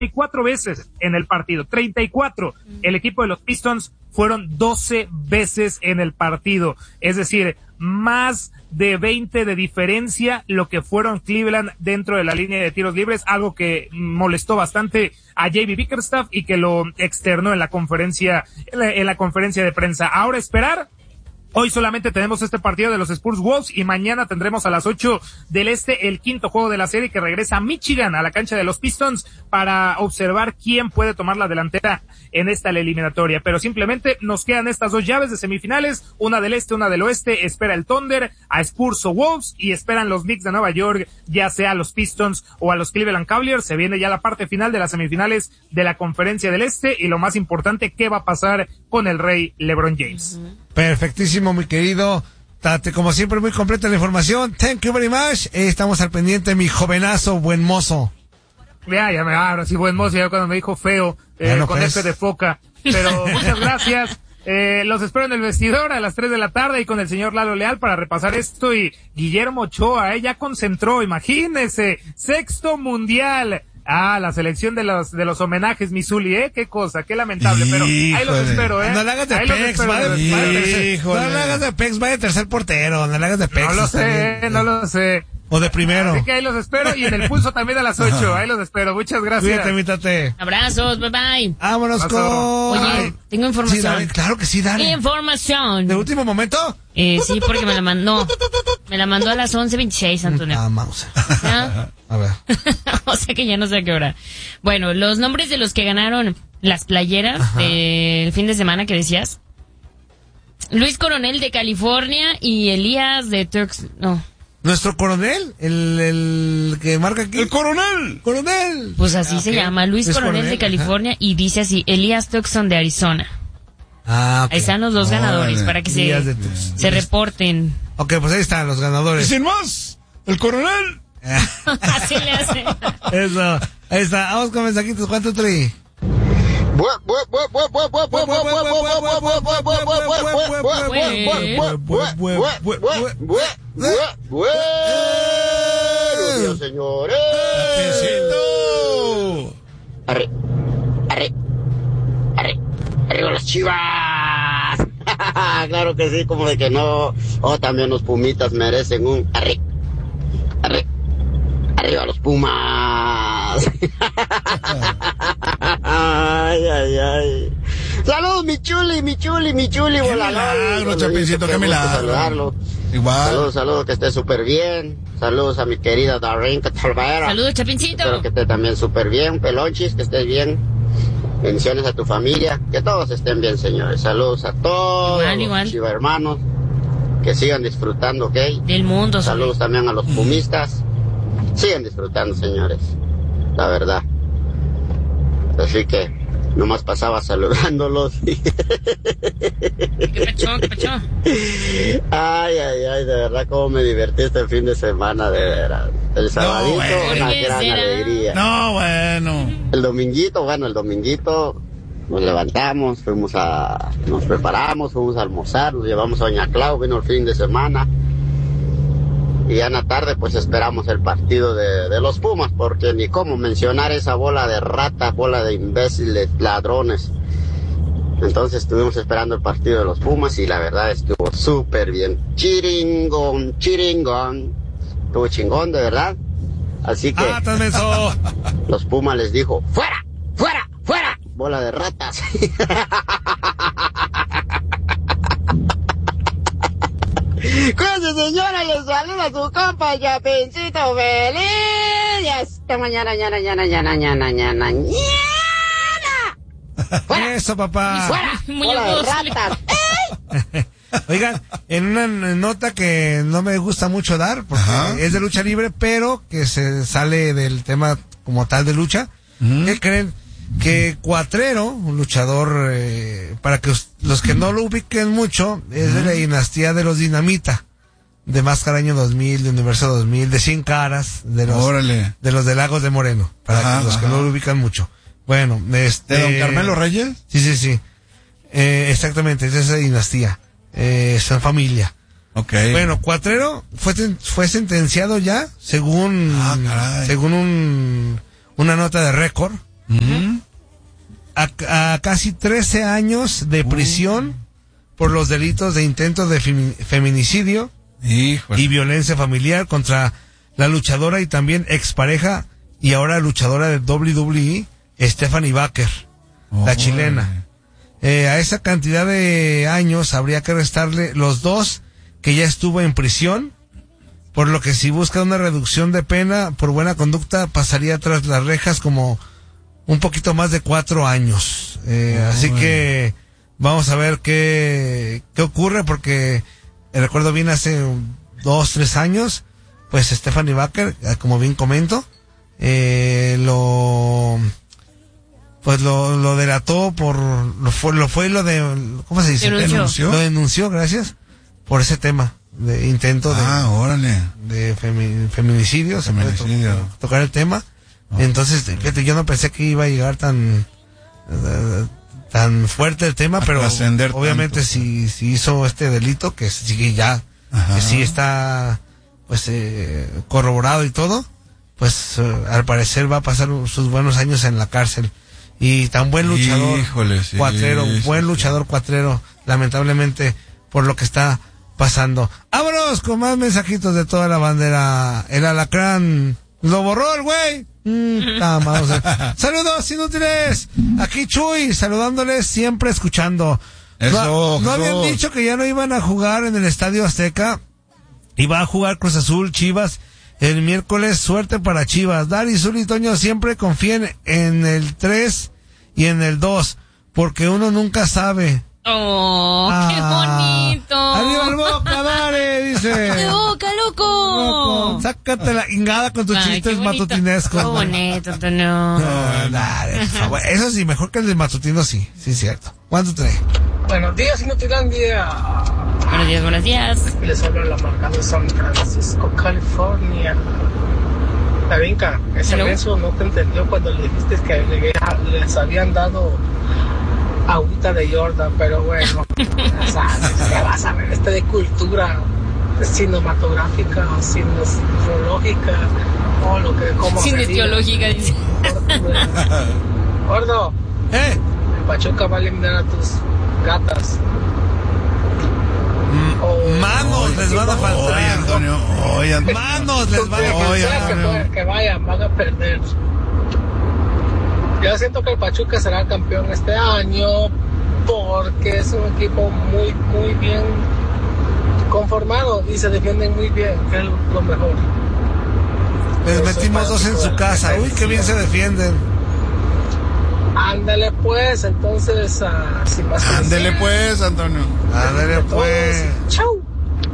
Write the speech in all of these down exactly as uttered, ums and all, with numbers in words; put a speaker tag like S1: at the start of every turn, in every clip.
S1: y cuatro veces en el partido, treinta y cuatro. El equipo de los Pistons fueron doce veces en el partido, es decir, más de veinte de diferencia lo que fueron Cleveland dentro de la línea de tiros libres, algo que molestó bastante a J B Bickerstaff y que lo externó en la conferencia, en la, en la conferencia de prensa. Ahora esperar. Hoy solamente tenemos este partido de los Spurs Wolves y mañana tendremos a las ocho del este el quinto juego de la serie que regresa a Michigan, a la cancha de los Pistons, para observar quién puede tomar la delantera en esta eliminatoria. Pero simplemente nos quedan estas dos llaves de semifinales, una del este, una del oeste. Espera el Thunder, a Spurs o Wolves, y esperan los Knicks de Nueva York, ya sea a los Pistons o a los Cleveland Cavaliers. Se viene ya la parte final de las semifinales de la conferencia del este y lo más importante, ¿qué va a pasar con el rey LeBron James? Uh-huh.
S2: Perfectísimo, mi querido Tate, como siempre muy completa la información. Thank you very much. Eh, estamos al pendiente, mi jovenazo, buen mozo.
S1: Ya, ya me abro, sí, buen mozo, ya cuando me dijo feo, eh, bueno, con pues. F de foca. Pero muchas gracias. Eh, los espero en el vestidor a las tres de la tarde y con el señor Lalo Leal para repasar esto. Y Guillermo Ochoa, eh, ya concentró, imagínese, sexto mundial. Ah, la selección de los de los homenajes, Missouli, ¿eh? Qué cosa, qué lamentable, pero ahí los espero, ¿eh?
S2: No le hagas de Pex, va de, va de tercer, no le hagas de Pex, va de tercer portero, no le hagas de Pex.
S1: No lo sé, bien, no lo sé.
S2: O de primero.
S1: Así que ahí los espero y en el pulso también a las ocho, ahí los espero, muchas gracias.
S2: Cuídate, mítate.
S3: Abrazos, bye bye.
S2: Vámonos con...
S3: Oye, tengo información.
S2: Sí, dale, claro que sí, dale.
S3: Información.
S2: ¿De último momento?
S3: Eh, sí, porque me la mandó. Me la mandó a las once veintiséis, Antonio.
S2: Ah, mouse.
S3: ¿Ah?
S2: A ver.
S3: O sea que ya no sé a qué hora. Bueno, los nombres de los que ganaron las playeras del fin de semana que decías. Luis Coronel de California y Elías de Turks... No.
S2: ¿Nuestro coronel? ¿El, el que marca aquí?
S4: ¡El coronel!
S2: ¡Coronel!
S3: Pues así okay. se llama, Luis, Luis Coronel, Coronel de California, ajá. Y dice así, Elías Tucson de Arizona.
S2: Ah, okay.
S3: Ahí están los dos oh, ganadores, vale. Para que se, se reporten.
S2: Ok, pues ahí están los ganadores.
S4: Y sin más, el coronel.
S3: Así le hace.
S2: Eso, ahí está. Vamos con mensajitos, ¿cuánto trae?
S5: Buenos días, señores. Arre, arre, arre, arriba las Chivas. Claro que sí, como de que no. Oh, también los Pumitas merecen un arre, arre, arriba los Pumas. Ay, ay, ay. Saludos, mi chuli, mi chuli, mi chuli.
S4: Qué milagro, Chapincito, qué milagro.
S5: Saludarlo.
S4: Igual.
S5: Saludos, saludos, que esté súper bien. Saludos a mi querida Darren Catalvera.
S3: Saludos, Chapincito.
S5: Espero que esté también súper bien. Pelonchis, que estés bien. Bendiciones a tu familia. Que todos estén bien, señores. Saludos a todos.
S3: Igual, igual.
S5: Los Chiva hermanos. Que sigan disfrutando, ¿ok?
S3: Del mundo.
S5: Saludos
S3: sobre.
S5: también a los pumistas. Sigan disfrutando, señores. La verdad. Así que nomás pasaba saludándolos.
S3: ¿Qué pachó? ¿Qué pachó?
S5: Ay, ay, ay, de verdad cómo me divertí este fin de semana, de veras. El sabadito,
S4: no, bueno.
S5: una gran
S3: será?
S5: alegría.
S4: No, bueno.
S5: El dominguito, bueno, el dominguito nos levantamos, fuimos a, nos preparamos, fuimos a almorzar, nos llevamos a Doña Clau, vino el fin de semana. Y ya en la tarde pues esperamos el partido de, de los Pumas, porque ni cómo mencionar esa bola de ratas, bola de imbéciles, ladrones. Entonces estuvimos esperando el partido de los Pumas y la verdad estuvo súper bien. Chiringón, chiringón. Estuvo chingón, de verdad. Así que
S2: ah, eso.
S5: Los Pumas les dijo, ¡fuera! ¡Fuera! ¡Fuera! Bola de ratas. Cuídense, señora, les saluda su compa, Chapincito feliz. Y hasta mañana, mañana, mañana, mañana, mañana, mañana.
S2: ¡Fuera! Eso, papá.
S5: ¡Fuera! ¡Bola de ratas!
S2: Oigan, en una nota que no me gusta mucho dar, porque ajá. Es de lucha libre, pero que se sale del tema como tal de lucha. Uh-huh. ¿Qué creen? Que Cuatrero, un luchador, eh, para que os, los que no lo ubiquen mucho, es de la dinastía de los Dinamita, de Máscara Año dos mil, de Universo dos mil, de Cien Caras, de los,
S4: Órale.
S2: de los de Lagos de Moreno, para ajá, que los ajá. que no lo ubican mucho. Bueno, este...
S4: ¿De Don Carmelo Reyes?
S2: Sí, sí, sí. Eh, exactamente, es de esa dinastía. Eh, son familia.
S4: Okay.
S2: Bueno, Cuatrero fue, fue sentenciado ya, según,
S4: ah, según
S2: un, una nota de récord. Uh-huh. A, a casi trece años de prisión uh. por los delitos de intento de femi- feminicidio Híjole. y violencia familiar contra la luchadora y también expareja y ahora luchadora de doble u doble u E, Stephanie Baker, oh, la chilena. Eh, a esa cantidad de años habría que restarle los dos que ya estuvo en prisión, por lo que si busca una reducción de pena por buena conducta pasaría tras las rejas como un poquito más de cuatro años. Eh, oh, así bueno. que vamos a ver qué, qué ocurre, porque recuerdo bien hace dos, tres años, pues Stephanie Baker, como bien comento, eh, lo... pues lo, lo delató por, lo fue, lo fue lo de, ¿cómo se dice?
S3: Denunció.
S2: Lo denunció, gracias, por ese tema de intento de,
S4: ah, órale.
S2: de femi, feminicidio, se puede to, tocar el tema. Oh. Entonces, fíjate, yo no pensé que iba a llegar tan, uh, tan fuerte el tema, a pero obviamente tanto. si, si hizo este delito, que sigue ya, Ajá. que sí está, pues, eh, corroborado y todo, pues, uh, al parecer va a pasar sus buenos años en la cárcel. Y tan buen luchador,
S4: Híjole, sí,
S2: cuatrero,
S4: sí,
S2: buen
S4: sí.
S2: luchador cuatrero, lamentablemente por lo que está pasando. Vámonos con más mensajitos de toda la bandera. El alacrán lo borró el güey. Mm, vamos a... Saludos inútiles. Aquí Chuy, saludándoles, siempre escuchando.
S4: Eso,
S2: no, no
S4: eso.
S2: habían dicho que ya no iban a jugar en el Estadio Azteca. Iba a jugar Cruz Azul, Chivas. El miércoles, suerte para Chivas. Dari, Zul y Toño siempre confíen en el tres y en el dos, porque uno nunca sabe.
S3: ¡Oh, ah, qué bonito!
S2: ¡Arriba el Boca, Dari! Dice.
S3: ¡De Boca, loco!
S2: loco! Sácate la ingada con tus
S3: Ay,
S2: chistes
S3: qué
S2: matutinescos.
S3: ¡Qué bonito, Toño!
S2: No, Dari, por favor. Eso sí, mejor que el de matutino, sí. Sí, cierto. ¿Cuánto trae?
S6: Buenos días, Inutilandia.
S3: Buenos días, buenos días.
S6: Les habla la marca de San Francisco, California. La Vinca, ese menso no te entendió cuando le dijiste que les habían dado agüita de Jordan, pero bueno, ya sabes, ¿qué vas a ver? Este de cultura cinematográfica o cineológica, o lo que como
S3: cineológica, dice.
S6: Gordo,
S2: ¿eh?
S6: El Pachuca va a eliminar a tus gatas.
S2: Oh, manos les
S6: sí,
S2: van a faltar.
S4: Oye, Antonio, oye, Antonio.
S2: Manos les van a faltar.
S6: Que, que vayan, van a perder. Yo siento que el Pachuca será campeón este año porque es un equipo muy, muy bien conformado y se defienden muy bien, que es lo mejor.
S2: Les metimos dos en su casa. Uy, qué bien se defienden.
S6: Ándale pues, entonces, uh, sin más.
S4: Ándale pues, Antonio.
S2: Ándale pues.
S6: Chau.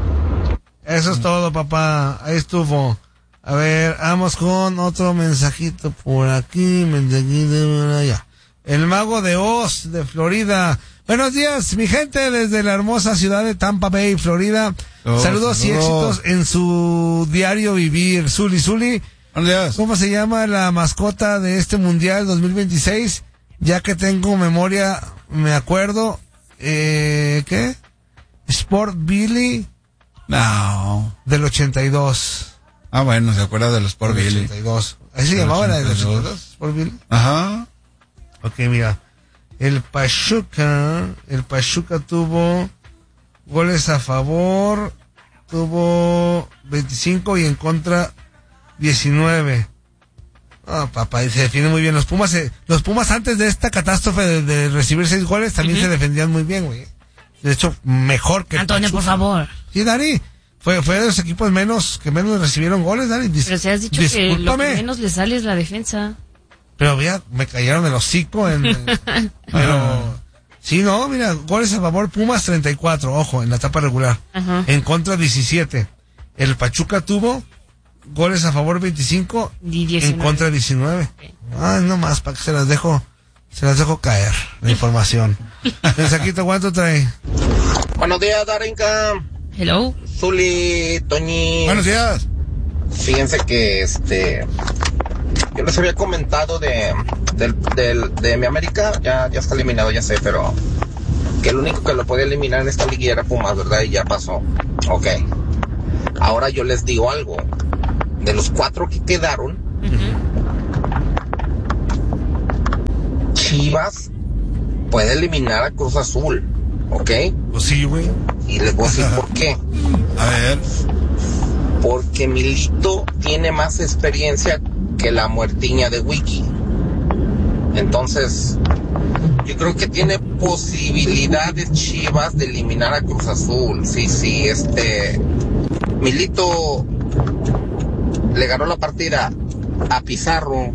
S2: Eso es todo, papá. Ahí estuvo. A ver, vamos con otro mensajito por aquí. Mensajito por allá. El Mago de Oz, de Florida. Buenos días, mi gente, desde la hermosa ciudad de Tampa Bay, Florida. Oh, saludos y éxitos en su diario vivir. Zuli, Zuli.
S4: Buenos días.
S2: ¿Cómo se llama la mascota de este Mundial dos mil veintiséis? Ya que tengo memoria, me acuerdo, eh, ¿qué? Sport Billy.
S4: No.
S2: Del ochenta y dos.
S4: Ah, bueno, se acuerda del Sport
S2: del
S4: Billy.
S2: ochenta y dos. ¿Ahí se llamaba la del ochenta y dos? Sport Billy.
S4: Ajá.
S2: Ok, mira. El Pachuca, el Pachuca tuvo goles a favor, tuvo veinticinco y en contra diecinueve. Ah, oh, papá, y se defienden muy bien. Los Pumas, eh, los Pumas antes de esta catástrofe de, de recibir seis goles también uh-huh. se defendían muy bien, güey. De hecho, mejor que
S3: Antonio, por favor.
S2: Sí, Dani. Fue, fue de los equipos menos, que menos recibieron goles, Dani. Dis-
S3: Pero si has dicho
S2: discúlpame.
S3: que lo que menos le sale es la defensa.
S2: Pero mira, me cayeron el hocico en, pero, sí, no, mira, goles a favor, Pumas treinta y cuatro, ojo, en la etapa regular. Uh-huh. En contra diecisiete. El Pachuca tuvo goles a favor veinticinco, y en contra diecinueve. Okay. Ay, no más, para que se las dejo, se las dejo caer, la información. Mensajito, ¿cuánto trae?
S7: Buenos días, Darinka.
S3: Hello.
S7: Zuli, Toñi.
S4: Buenos días.
S7: Fíjense que este, yo les había comentado de, del, del, de mi América, ya, ya está eliminado, ya sé, pero que el único que lo podía eliminar en esta liguilla era Pumas, ¿verdad? Y ya pasó. Ok. Ahora yo les digo algo. De los cuatro que quedaron, uh-huh. Chivas puede eliminar a Cruz Azul, ¿ok?
S2: Pues sí, güey.
S7: Y les voy a decir por qué.
S4: A ver.
S7: Porque Milito tiene más experiencia que la muertiña de Wiki. Entonces, yo creo que tiene posibilidades Chivas de eliminar a Cruz Azul. Sí, sí, este... Milito le ganó la partida a Pizarro.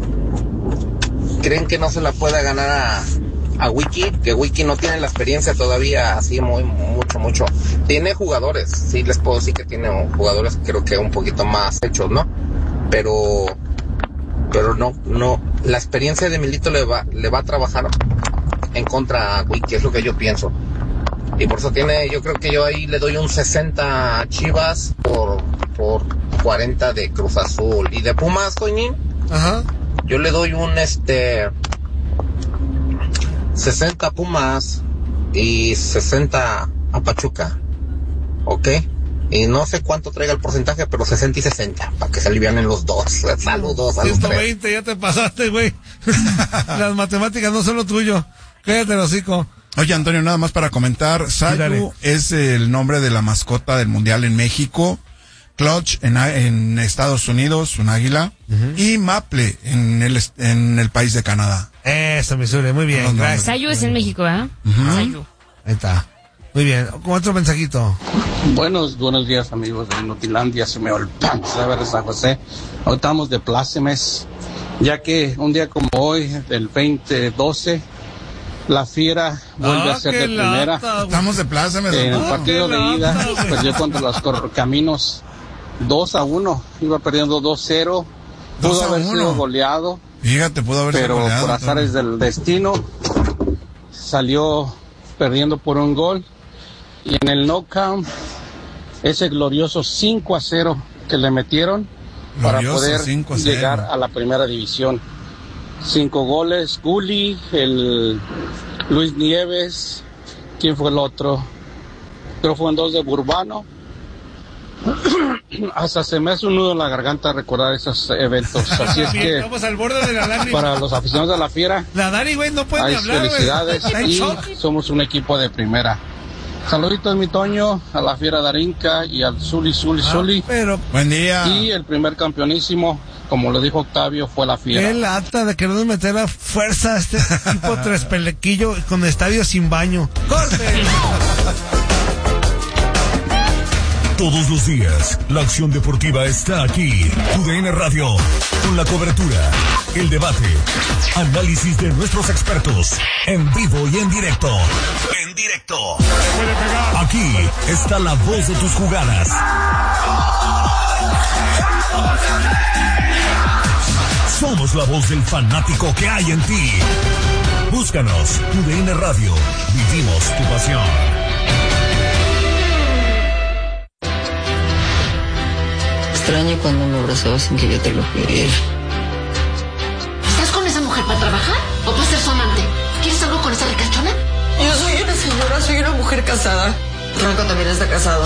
S7: ¿Creen que no se la pueda ganar a, a Wiki? Que Wiki no tiene la experiencia todavía así muy, mucho, mucho. Tiene jugadores, sí les puedo decir que tiene jugadores creo que un poquito más hechos, ¿no? Pero... pero no, no, la experiencia de Milito le va, le va a trabajar en contra a Wiki, es lo que yo pienso. Y por eso tiene, yo creo que yo ahí le doy un sesenta a Chivas por, por cuarenta de Cruz Azul. Y de Pumas, Toñín,
S2: Ajá.
S7: yo le doy un este sesenta a Pumas y sesenta a Pachuca, ¿ok? Y no sé cuánto traiga el porcentaje, pero sesenta y sesenta, para que se alivianen los dos. Saludos a los
S2: ciento
S7: tres.
S2: veinte, ya te pasaste, güey. Las matemáticas no son lo tuyo. Cállate el hocico.
S4: Oye, Antonio, nada más para comentar, Sayu es el nombre de la mascota del Mundial en México, Clutch en, en Estados Unidos, un águila, uh-huh. y Maple en el, en el país de Canadá.
S2: Eso, Missouri, muy bien. Gracias.
S3: Sayu es en México, ¿eh?
S2: Uh-huh.
S3: Sayu.
S2: Ahí está. Muy bien, con otro mensajito.
S8: Buenos, buenos días, amigos de Nutilandia, se me olvidó saber de San José. Hoy estamos de plácemes, ya que un día como hoy, del veinte doce, la Fiera vuelve
S2: ah,
S8: a ser de
S2: lata,
S8: primera.
S4: Estamos de plácemes.
S8: En el
S4: ¿no?
S8: partido de lata, ida, perdió contra los Correcaminos dos a uno, iba perdiendo dos cero, pudo haber sido goleado.
S4: Fíjate, pudo haber sido goleado.
S8: Pero por azares del destino, salió perdiendo por un gol. Y en el knockout, ese glorioso cinco a cero que le metieron para poder llegar a la primera división. Cinco goles, Gulli, el Luis Nieves, ¿quién fue el otro? Creo que fueron dos de Burbano. Hasta se me hace un nudo en la garganta recordar esos eventos. Así es que
S2: al borde de la
S8: para los aficionados de la Fiera,
S2: la Dani, güey, no puede
S8: hay
S2: hablar,
S8: felicidades y somos un equipo de primera. Saluditos, mi Toño, a la Fiera Darinka y al Zuli, Zuli, ah, Zuli.
S2: Pero,
S4: buen día.
S8: Y el primer campeonísimo, como lo dijo Octavio, fue la Fiera.
S2: Qué lata de querer meter a fuerza a este tipo tres pelequillo con estadio sin baño. ¡Corte!
S9: Todos los días, la acción deportiva está aquí. U D N Radio, con la cobertura, el debate, análisis de nuestros expertos, en vivo y en directo. En directo. Aquí está la voz de tus jugadas. Somos la voz del fanático que hay en ti. Búscanos, U D N Radio. Vivimos tu pasión.
S10: Extraño cuando me abrazabas sin que yo te lo pidiera.
S11: ¿Estás con esa mujer para trabajar o para ser su amante? ¿Quieres algo con esa ricachona?
S10: Yo soy una señora, soy una mujer casada. Franco también está casado.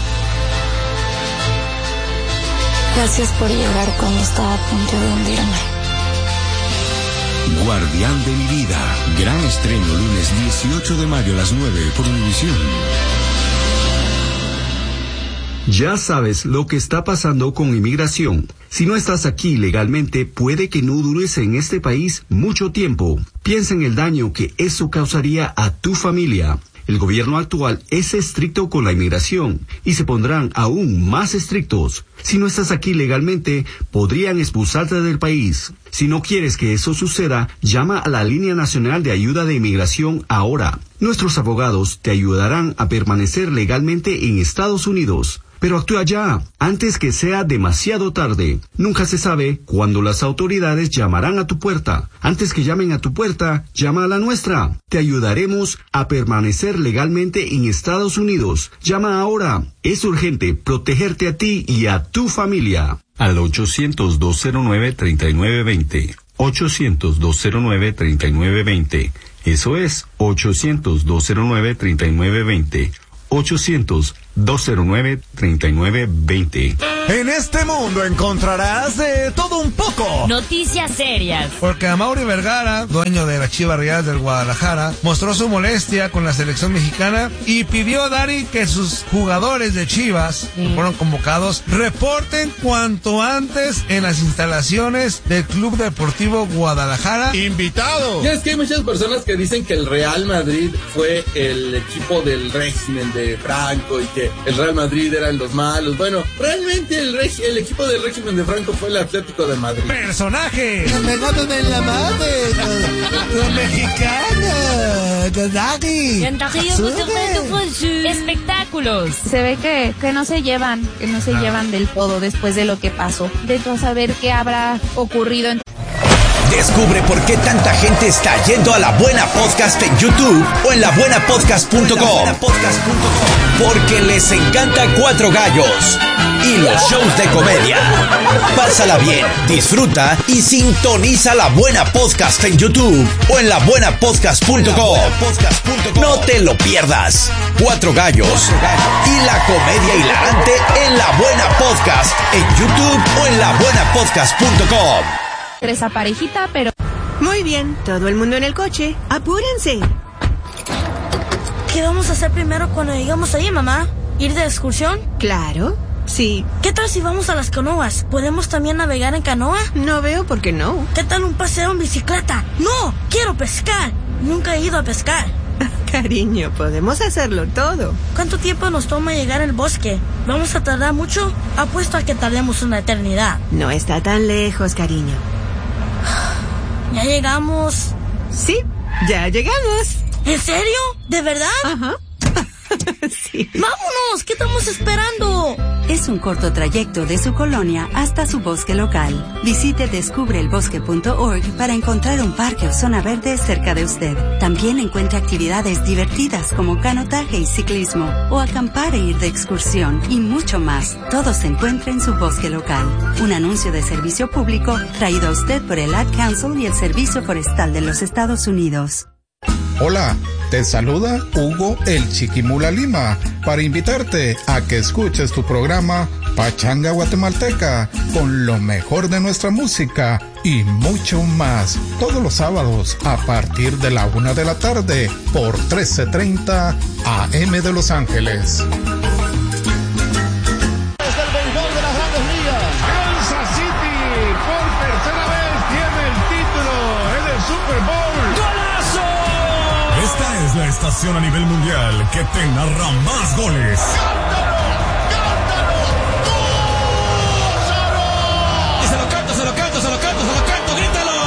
S12: Gracias por llegar cuando estaba a punto de hundirme.
S13: Guardián de mi vida. Gran estreno lunes dieciocho de mayo a las nueve por Univisión.
S14: Ya sabes lo que está pasando con inmigración. Si no estás aquí legalmente, puede que no dures en este país mucho tiempo. Piensa en el daño que eso causaría a tu familia. El gobierno actual es estricto con la inmigración y se pondrán aún más estrictos. Si no estás aquí legalmente, podrían expulsarte del país. Si no quieres que eso suceda, llama a la Línea Nacional de Ayuda de Inmigración ahora. Nuestros abogados te ayudarán a permanecer legalmente en Estados Unidos. Pero actúa ya, antes que sea demasiado tarde. Nunca se sabe cuándo las autoridades llamarán a tu puerta. Antes que llamen a tu puerta, llama a la nuestra. Te ayudaremos a permanecer legalmente en Estados Unidos. Llama ahora. Es urgente protegerte a ti y a tu familia. Al ochocientos, dos cero nueve, tres nueve dos cero. ochocientos, dos cero nueve, tres nueve dos cero. Eso es ochocientos, dos cero nueve, tres nueve dos cero. ochocientos, dos cero nueve, tres nueve dos cero.
S15: En este mundo encontrarás de todo un poco.
S3: Noticias serias.
S2: Porque Amaury Vergara, dueño de las Chivas Rayadas del Guadalajara, mostró su molestia con la selección mexicana y pidió a Dari que sus jugadores de Chivas, sí, que fueron convocados, reporten cuanto antes en las instalaciones del Club Deportivo Guadalajara.
S4: ¡Invitado!
S16: Ya es que hay muchas personas que dicen que el Real Madrid fue el equipo del régimen de Franco y que el Real Madrid eran los malos. Bueno, realmente el, reg- el equipo del régimen de Franco fue el Atlético de Madrid.
S2: ¡Personaje!
S17: ¡Los negocios de la madre! ¡Los mexicanos! ¡Gaddafi!
S3: Espectáculos.
S18: Se ve que, que no se llevan, que no se ah. llevan del todo después de lo que pasó. De todo saber qué habrá ocurrido en...
S19: Descubre por qué tanta gente está yendo a La Buena Podcast en YouTube o en la buena podcast punto com. Porque les encanta Cuatro Gallos y los shows de comedia. Pásala bien, disfruta y sintoniza La Buena Podcast en YouTube o en la buena podcast punto com. No te lo pierdas. Cuatro Gallos y la comedia hilarante en La Buena Podcast en YouTube o en la buena podcast punto com.
S18: Esa parejita, pero...
S20: Muy bien, todo el mundo en el coche. ¡Apúrense!
S21: ¿Qué vamos a hacer primero cuando llegamos ahí, mamá? ¿Ir de excursión?
S20: Claro, sí.
S21: ¿Qué tal si vamos a las canoas? ¿Podemos también navegar en canoa?
S20: No veo por qué no.
S21: ¿Qué tal un paseo en bicicleta? ¡No! ¡Quiero pescar! Nunca he ido a pescar.
S20: Cariño, podemos hacerlo todo.
S21: ¿Cuánto tiempo nos toma llegar al bosque? ¿Vamos a tardar mucho? Apuesto a que tardemos una eternidad.
S20: No está tan lejos, cariño.
S21: ¿Ya llegamos?
S20: Sí, ya llegamos.
S21: ¿En serio? ¿De verdad?
S20: Ajá. Sí.
S21: ¡Vámonos! ¿Qué estamos esperando?
S22: Es un corto trayecto de su colonia hasta su bosque local. Visite descubre el bosque punto org para encontrar un parque o zona verde cerca de usted. También encuentre actividades divertidas como canotaje y ciclismo, o acampar e ir de excursión, y mucho más. Todo se encuentra en su bosque local. Un anuncio de servicio público traído a usted por el Ad Council y el Servicio Forestal de los Estados Unidos.
S4: Hola, te saluda Hugo el Chiquimula Lima para invitarte a que escuches tu programa Pachanga Guatemalteca con lo mejor de nuestra música y mucho más todos los sábados a partir de la una de la tarde por trece treinta A M de Los Ángeles.
S9: Esta es la estación a nivel mundial que te narra más goles.
S23: ¡Cántalo! ¡Cántalo! ¡Gózalo!
S24: Y se lo canto, se lo canto, se lo canto, se lo canto, grítalo.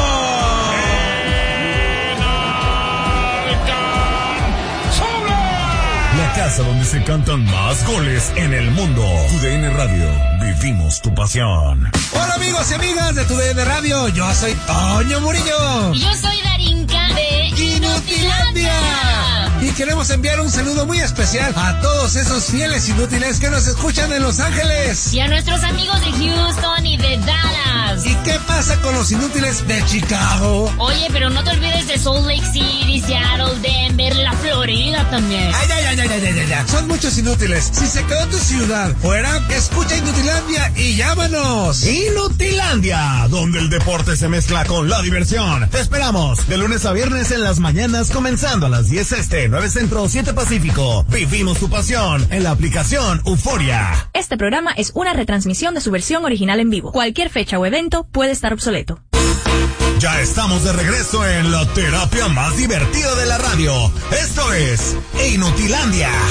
S9: La casa donde se cantan más goles en el mundo. Tu D N Radio, vivimos tu pasión.
S2: Hola amigos y amigas de Tu D N Radio, yo soy Toño Murillo.
S3: Y yo soy Darinka de Inutilandia.
S2: Y queremos enviar un saludo muy especial a todos esos fieles inútiles que nos escuchan en Los Ángeles.
S3: Y a nuestros amigos de Houston y de Dallas.
S2: ¿Y qué pasa con los inútiles de Chicago?
S3: Oye, pero no te olvides de Salt Lake City, Seattle, Denver, la Florida también.
S2: Ay, ay, ay, ay, ay, ay, ay. Son muchos inútiles. Si se quedó tu ciudad fuera, escucha Inutilandia y llámanos.
S15: Inutilandia, donde el deporte se mezcla con la diversión. Te esperamos de lunes a viernes en las mañanas, comenzando a las diez este, nueve centro, siete pacífico. Vivimos tu pasión en la aplicación Euforia.
S25: Este programa es una retransmisión de su versión original en vivo. Cualquier fecha o evento puede estar obsoleto.
S9: Ya estamos de regreso en la terapia más divertida de la radio. Esto es Inutilandia.